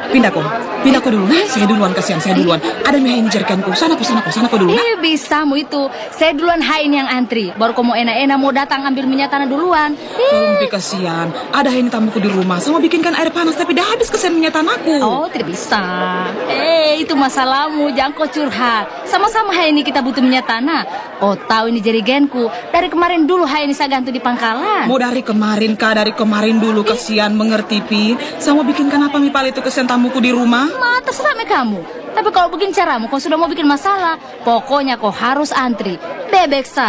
Pindah kau dulu. Saya duluan, kasihan saya duluan. Ada mie ini jerikanku. Sana kau dulu. Bisamu itu. Saya duluan hain yang antri. Baru kau mau enak-enak mau datang ambil minyak tanah duluan. Tolong kasihan. Ada ini tamuku di rumah. Sama bikinkan air panas tapi dah habis kesian minyak tanahku. Oh, tidak bisa. Itu masalahmu. Jangan kau curhat. Sama-sama hai ini kita butuh minyak tanah. Oh, tahu ini jerigenku. Dari kemarin dulu hai ini saya gantung di pangkalan. Mau dari kemarin kah? Dari kemarin dulu kasihan mengerti pi. Sama bikinkan apa mie pala itu kesian tamuku di rumah? Terserah kamu. Tapi kalau begini caramu, kau sudah mau bikin masalah. Pokoknya kau harus antri. Bebek